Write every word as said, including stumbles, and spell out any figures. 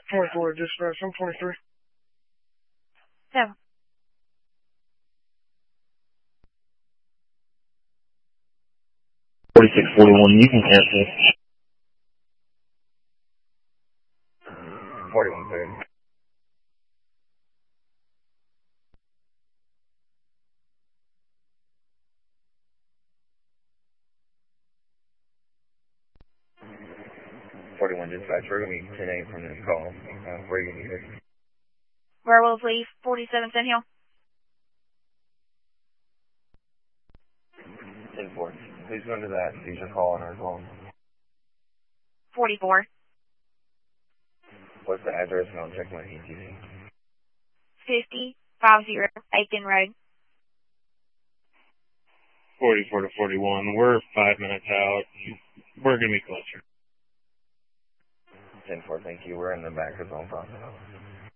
twenty-four, dispatch, I'm twenty-three. Seven. forty-six forty-one, you can answer. forty-one thirty. forty-one dispatch, we're going to be ten eight from this call. Uh, where are you going to be here? Werewolves leave, forty-seven Sand Hill. ten four. Please go into that seizure call on our phone. forty-four. What's the address and I'll check my E T C. fifty, fifty, Aiken Road. forty-four to forty-one, we're five minutes out. We're going to be closer. ten four, thank you. We're in the back of zone process.